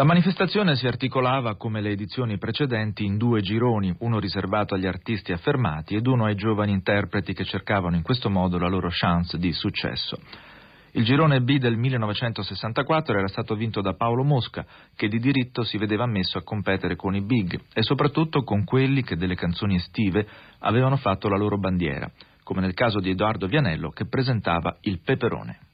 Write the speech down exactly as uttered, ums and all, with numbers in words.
La manifestazione si articolava, come le edizioni precedenti, in due gironi, uno riservato agli artisti affermati ed uno ai giovani interpreti che cercavano in questo modo la loro chance di successo. Il girone B del millenovecentosessantaquattro era stato vinto da Paolo Mosca, che di diritto si vedeva ammesso a competere con i big e soprattutto con quelli che delle canzoni estive avevano fatto la loro bandiera, come nel caso di Edoardo Vianello che presentava Il Peperone.